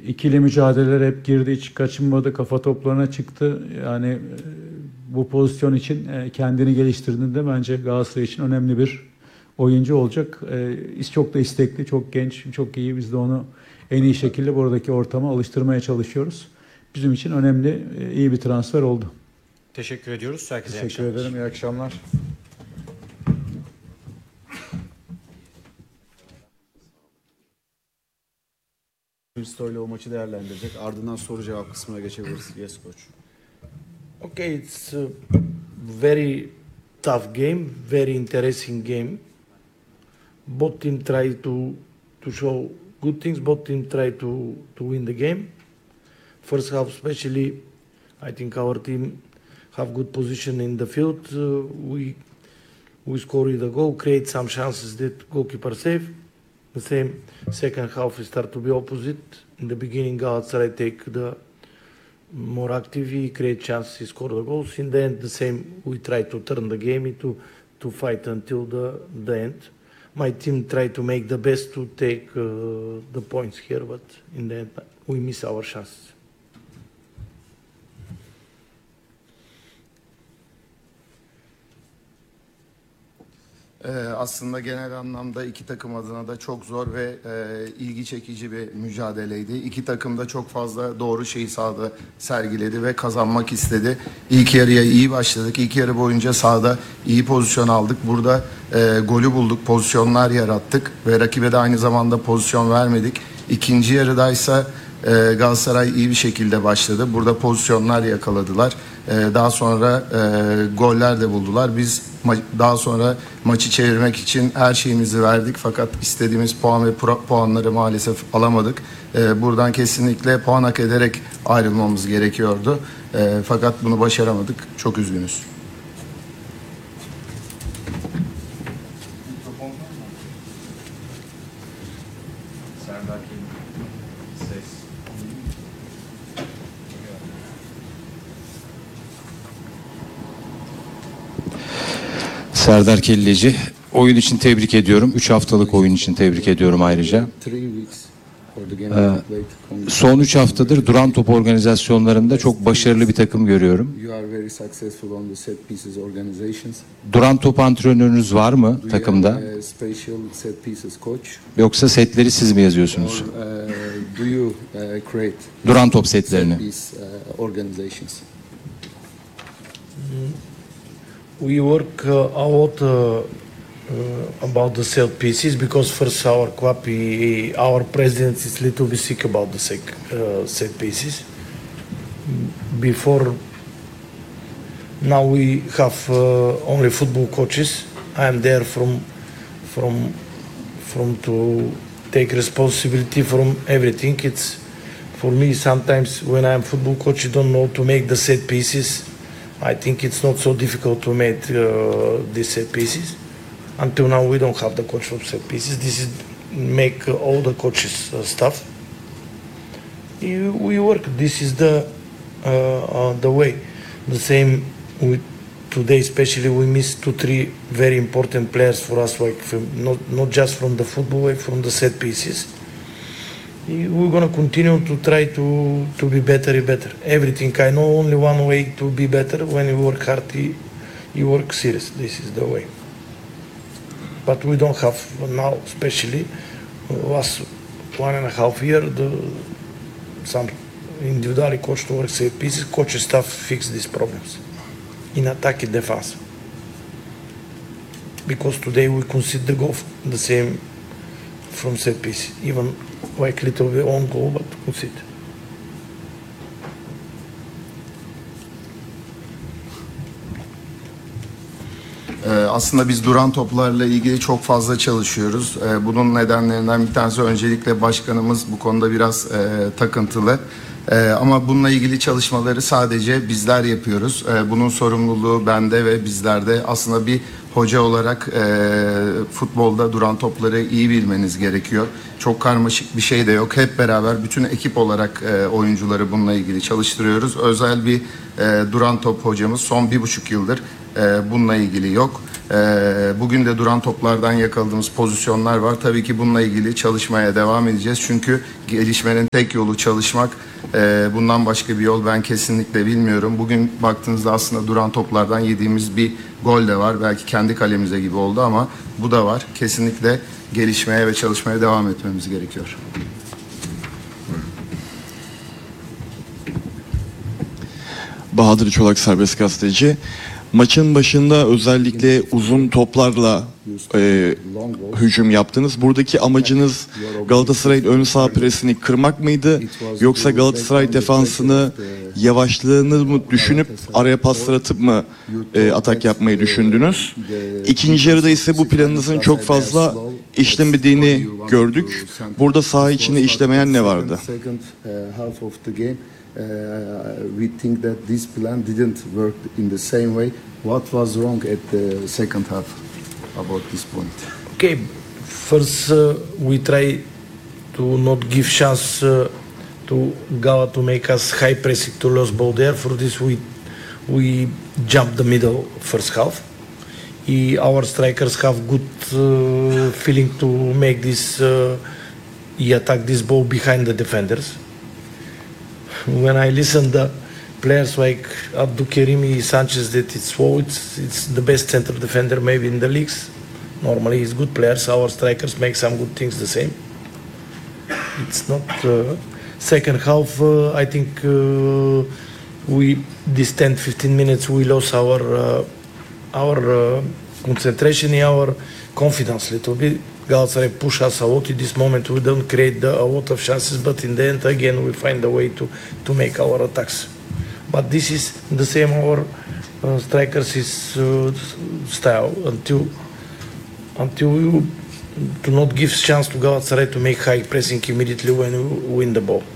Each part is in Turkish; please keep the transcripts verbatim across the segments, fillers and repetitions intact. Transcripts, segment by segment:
ikili mücadeleler hep girdi, hiç kaçınmadı, kafa toplarına çıktı. Yani e, bu pozisyon için e, kendini geliştirdiğinde bence Galatasaray için önemli bir oyuncu olacak. E, çok da istekli, çok genç, çok iyi. Biz de onu en iyi şekilde buradaki ortama alıştırmaya çalışıyoruz. Bizim için önemli, e, iyi bir transfer oldu. Teşekkür ediyoruz. Herkese Teşekkür ederim, iyi akşamlar. Hristo ile o maçı değerlendirecek. Ardından soru cevap kısmına geçebiliriz. Yes coach. Okay, it's a very tough game, very interesting game. Both team try to to show good things. Both team try to to win the game. First half, especially, I think our team have good position in the field. Uh, we we score with a goal, create some chances that goalkeeper save. The same second half we start to be opposite. In the beginning, Galatasaray take the more active, he create chances, he score the goals. In the end, the same, we try to turn the game into to fight until the the end. My team try to make the best to take uh, the points here, but in the end, we miss our chances. Ee, aslında genel anlamda iki takım adına da çok zor ve e, ilgi çekici bir mücadeleydi. İki takım da çok fazla doğru şeyi sahada sergiledi ve kazanmak istedi. İlk yarıya iyi başladık. İlk yarı boyunca sahada iyi pozisyon aldık. Burada e, golü bulduk, pozisyonlar yarattık ve rakibe de aynı zamanda pozisyon vermedik. İkinci yarıdaysa e, Galatasaray iyi bir şekilde başladı. Burada pozisyonlar yakaladılar. E, daha sonra e, goller de buldular. Biz daha sonra maçı çevirmek için her şeyimizi verdik fakat istediğimiz puan ve puanları maalesef alamadık. Ee, buradan kesinlikle puan hak ederek ayrılmamız gerekiyordu. Ee, fakat bunu başaramadık. Çok üzgünüz. Serdar Kelleci, oyun için tebrik ediyorum. Üç haftalık oyun için tebrik ediyorum ayrıca. Ee, son üç haftadır duran top organizasyonlarında çok başarılı bir takım görüyorum. Duran top antrenörünüz var mı takımda? Yoksa setleri siz mi yazıyorsunuz? Duran top setlerini. We work uh, a lot uh, uh, about the set pieces because first our club, he, our president is little bit sick about the set, uh, set pieces. Before now we have uh, only football coaches. I am there from from from to take responsibility from everything. It's for me sometimes when I am football coach, you don't know to make the set pieces. I think it's not so difficult to make uh, these set pieces. Until now, we don't have the coach for set pieces. This is make uh, all the coaches uh, stuff. You, we work. This is the uh, uh, the way. The same with today, especially we missed two, three very important players for us. Like from, not not just from the football, like from the set pieces. We're gonna continue to try to to be better and better. Everything I know only one way to be better. When you work hard, you, you work serious. This is the way. But we don't have now, especially last one and a half year, the some individually coach to work set pieces. Coach staff fix these problems in attack and defense. Because today we concede the goal the same from set piece, even like little bit on goal, but concede. Aslında biz duran toplarla ilgili çok fazla çalışıyoruz. Bunun nedenlerinden bir tanesi öncelikle başkanımız bu konuda biraz e, takıntılı. E, ama bununla ilgili çalışmaları sadece bizler yapıyoruz. E, bunun sorumluluğu bende ve bizlerde. Aslında bir hoca olarak e, futbolda duran topları iyi bilmeniz gerekiyor. Çok karmaşık bir şey de yok. Hep beraber bütün ekip olarak e, oyuncuları bununla ilgili çalıştırıyoruz. Özel bir e, duran top hocamız son bir buçuk yıldır e, bununla ilgili yok. E, bugün de duran toplardan yakaladığımız pozisyonlar var. Tabii ki bununla ilgili çalışmaya devam edeceğiz. Çünkü gelişmenin tek yolu çalışmak. E, bundan başka bir yol ben kesinlikle bilmiyorum. Bugün baktığınızda aslında duran toplardan yediğimiz bir gol de var. Belki kendi kalemize gibi oldu ama bu da var. Kesinlikle gelişmeye ve çalışmaya devam etmemiz gerekiyor. Bahadır Çolak, serbest gazeteci. Maçın başında özellikle uzun toplarla e, hücum yaptınız. Buradaki amacınız Galatasaray'ın ön saha presini kırmak mıydı? Yoksa Galatasaray defansını yavaşlığını mı düşünüp araya paslar atıp mı e, atak yapmayı düşündünüz? İkinci yarıda ise bu planınızın çok fazla işlemediğini gördük. Burada saha içinde işlemeyen ne vardı? Uh, we think that this plan didn't work in the same way. What was wrong at the second half about this point? Okay, first uh, we try to not give chance uh, to Gala to make us high pressing to lose ball there. For this we we jump the middle first half. He, our strikers have good uh, feeling to make this uh, he attack this ball behind the defenders. When I listen the players like Abdulkerimi, Sanchez, that it's oh, it's it's the best center defender maybe in the leagues. Normally he's good players. Our strikers make some good things the same. It's not uh, second half. Uh, I think uh, we this ten fifteen minutes we lost our uh, our uh, concentration, our confidence a little bit. Galatasaray push us a lot. In this moment we don't create the, a lot of chances, but in the end again we find a way to, to make our attacks. But this is the same our uh, strikers is uh, style until until we do not give chance to Galatasaray to make high pressing immediately when we win the ball.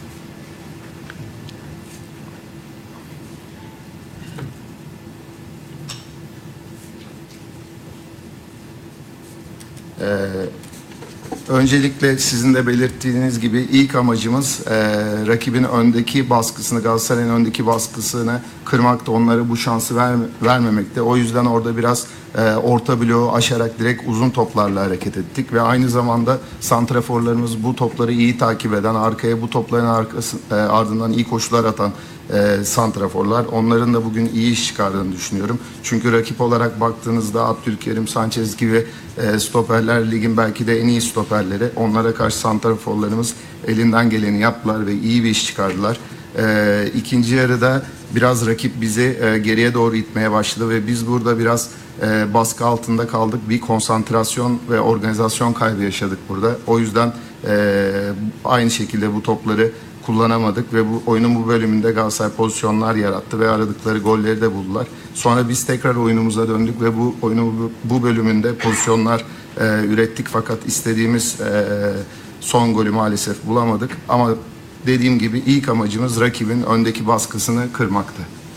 Ee, öncelikle sizin de belirttiğiniz gibi ilk amacımız e, rakibin öndeki baskısını, Galatasaray'ın öndeki baskısını kırmakta, onlara bu şansı ver, vermemekte. O yüzden orada biraz e, orta bloğu aşarak direkt uzun toplarla hareket ettik ve aynı zamanda santraforlarımız bu topları iyi takip eden, arkaya bu topların arkası, e, ardından iyi koşular atan e, santraforlar. Onların da bugün iyi iş çıkardığını düşünüyorum. Çünkü rakip olarak baktığınızda Abdülkerim, Sanchez gibi e, stoperler ligin belki de en iyi stoperleri. Onlara karşı santraforlarımız elinden geleni yaptılar ve iyi bir iş çıkardılar. E, ikinci yarıda biraz rakip bizi e, geriye doğru itmeye başladı ve biz burada biraz e, baskı altında kaldık. Bir konsantrasyon ve organizasyon kaybı yaşadık burada. O yüzden e, aynı şekilde bu topları kullanamadık ve bu oyunun bu bölümünde Galatasaray pozisyonlar yarattı ve aradıkları golleri de buldular. Sonra biz tekrar oyunumuza döndük ve bu oyunun bu bölümünde pozisyonlar e, ürettik fakat istediğimiz e, son golü maalesef bulamadık. Ama dediğim gibi ilk amacımız rakibin öndeki baskısını kırmaktı.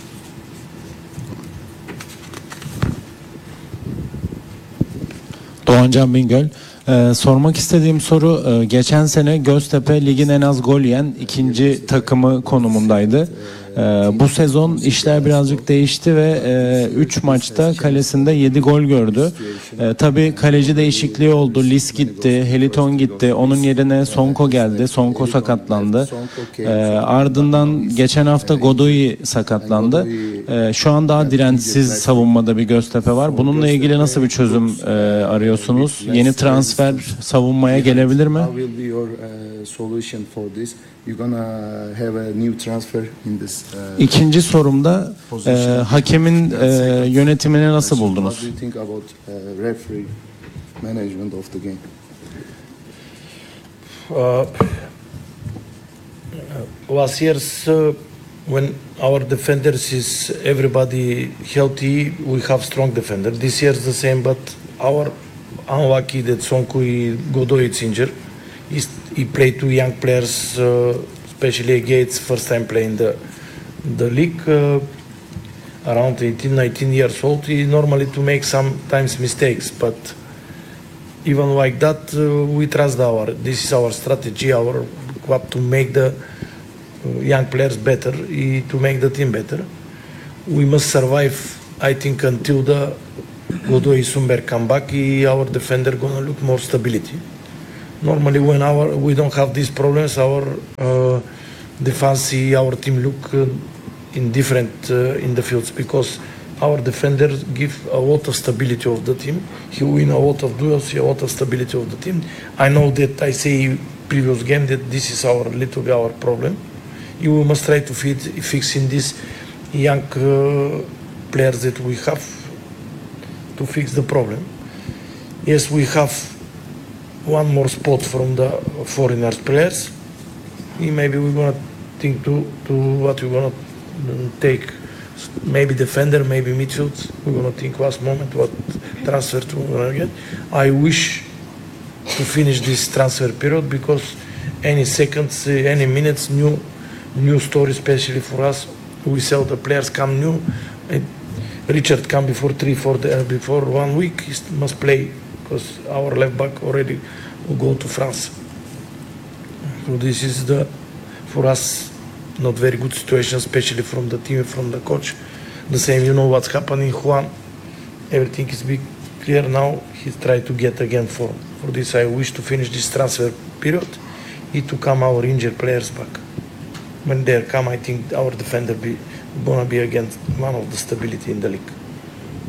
Doğancan Bingöl. Ee, sormak istediğim soru, e, geçen sene Göztepe ligin en az gol yiyen ikinci takımı konumundaydı. Ee, bu sezon işler birazcık değişti ve üç e, maçta kalesinde yedi gol gördü. E, tabii kaleci değişikliği oldu. Lis gitti, Heliton gitti. Onun yerine Sonko geldi. Sonko sakatlandı. E, ardından geçen hafta Godoy sakatlandı. E, şu an daha dirençsiz savunmada bir Göztepe var. Bununla ilgili nasıl bir çözüm e, arıyorsunuz? Yeni transfer savunmaya gelebilir mi? İkinci sorumda e, hakemin e, yönetimini nasıl buldunuz? Uh, last year's uh, when our defenders is everybody healthy, we have strong defender. This year's the same, but our unlucky that Sonko Godoy is injured. He's, he played two young players, uh, especially Gates, first time playing the the league, uh, around eighteen, nineteen years old. He normally to make sometimes mistakes, but even like that, uh, we trust our. This is our strategy, our club to make the uh, young players better, to make the team better. We must survive I think until the Godoy Sumber come back, he, our defender gonna look more stability. Normally, when our we don't have these problems, our uh, defense, our team look uh, in different uh, in the fields because our defenders give a lot of stability of the team. He win a lot of duels, a lot of stability of the team. I know that I say previous game that this is our little bit our problem. You must try to fit, fix in these young uh, players that we have to fix the problem. Yes, we have one more spot from the foreigners players. Maybe we're gonna think to, to what we're gonna take. Maybe defender, maybe midfield. We're gonna think last moment what transfer to we're gonna get. I wish to finish this transfer period because any seconds, uh, any minutes, new new story, especially for us. We sell the players come new. And Richard come before three, four, uh, before one week. He must play because our left back already will go to France. So this is the for us not very good situation, especially from the team, from the coach. The same, you know what's happening. Juan, everything is big clear now. He's trying to get again form. For this, I wish to finish this transfer period. Need to come our injured players back. When they come, I think our defender be gonna be again one of the stability in the league.